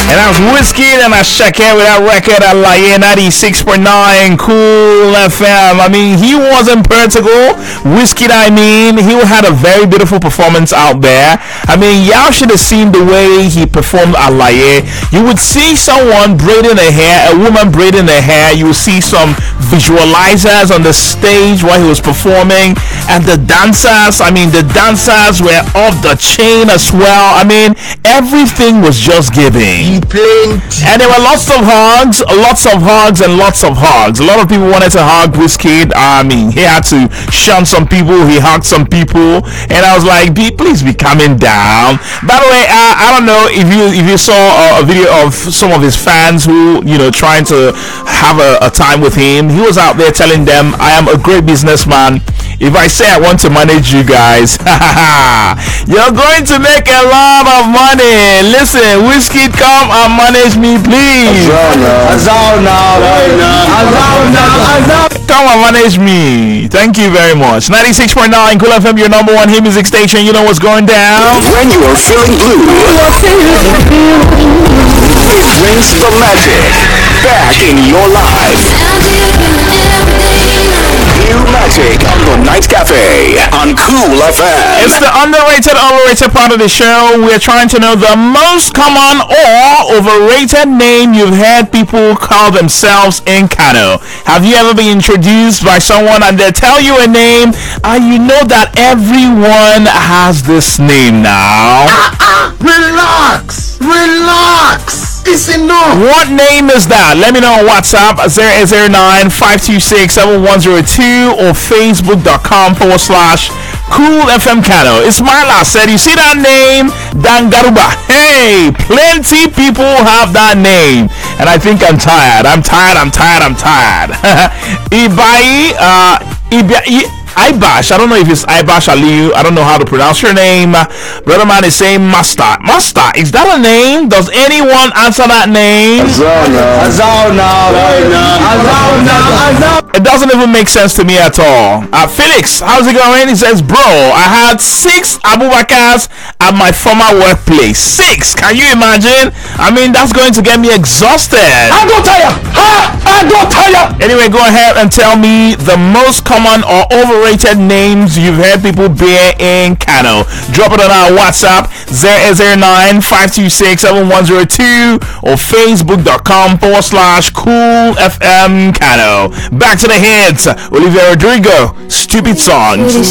And that was Whiskey and I check out with that record at Laie 96.9 Cool FM. I mean, he wasn't Portugal. Whiskey, I mean, he had a very beautiful performance out there. I mean, y'all should have seen the way he performed at Laie. You would see someone braiding their hair, a woman braiding their hair. You would see some visualizers on the stage while he was performing. And the dancers, I mean, the dancers were off the chain as well. I mean, everything was just giving. And there were lots of hugs, and lots of hugs. A lot of people wanted to hug Wizkid. I mean, he had to shun some people, he hugged some people, and I was like, please be calming down. By the way, I don't know if you saw a video of some of his fans who, trying to have a time with him. He was out there telling them, I am a great businessman. If I say I want to manage you guys, you're going to make a lot of money. Listen, Wizkid, come and manage me, please. Come and manage me. Thank you very much. 96.9 Cool FM, your number one hit music station. You know what's going down. When you are feeling blue, it brings the magic back in your life. New Magic on the Night Cafe on Cool FM. It's the overrated part of the show. We're trying to know the most common or overrated name you've heard people call themselves in Kano. Have you ever been introduced by someone and they tell you a name and you know that everyone has this name now? Relax. It's enough. What name is that? Let me know on WhatsApp 0809-526-7102 or Facebook.com/Cool FM Kano. Ismaila said, you see that name? Dangaruba. Hey, plenty people have that name. And I think I'm tired. Ibash, I don't know if it's Ibash Aliyu. I don't know how to pronounce your name. Brother man is saying Master, is that a name? Does anyone answer that name? It doesn't even make sense to me at all. Felix, how's it going? He says, bro, I had 6 Abubakars at my former workplace. 6, can you imagine? I mean, that's going to get me exhausted. I don't tire. Anyway, go ahead and tell me the most common or overrated names you've heard people bear in Kano. Drop it on our WhatsApp 0809-526-7102 or Facebook.com/Cool FM Kano. Back to the hits. Olivia Rodrigo, Stupid Songs.